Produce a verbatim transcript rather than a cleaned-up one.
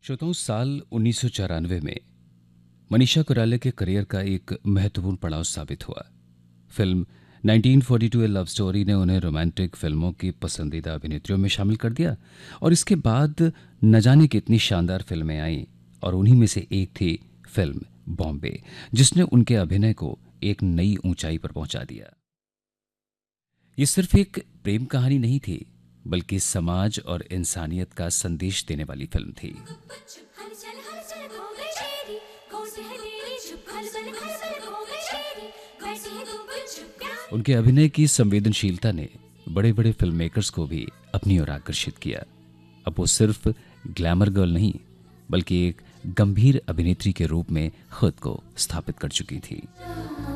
श्रोताओं, साल उन्नीस सौ चौरानवे में मनीषा कोइराला के करियर का एक महत्वपूर्ण पड़ाव साबित हुआ। फिल्म उन्नीस सौ बयालीस ए लव स्टोरी ने उन्हें रोमांटिक फिल्मों की पसंदीदा अभिनेत्रियों में शामिल कर दिया और इसके बाद न जाने कितनी शानदार फिल्में आईं और उन्हीं में से एक थी फिल्म बॉम्बे, जिसने उनके अभिनय को एक नई ऊंचाई पर पहुंचा दिया। ये सिर्फ एक प्रेम कहानी नहीं थी, बल्कि समाज और इंसानियत का संदेश देने वाली फिल्म थी। उनके अभिनय की संवेदनशीलता ने बड़े बड़े फिल्म मेकर्स को भी अपनी ओर आकर्षित किया। अब वो सिर्फ ग्लैमर गर्ल नहीं, बल्कि एक गंभीर अभिनेत्री के रूप में खुद को स्थापित कर चुकी थी।